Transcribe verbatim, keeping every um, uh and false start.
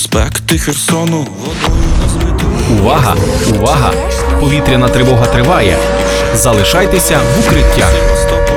Спекти Херсону водою на змиту. Увага! Увага! Повітряна тривога триває. Залишайтеся в укриттях.